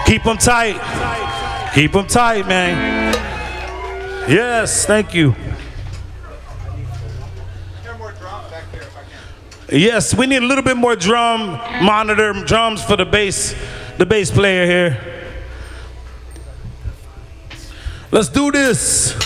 Keep them tight. Keep them tight, man. Yes, thank you. Yes, we need a little bit more drums for the bass player here. Let's do this.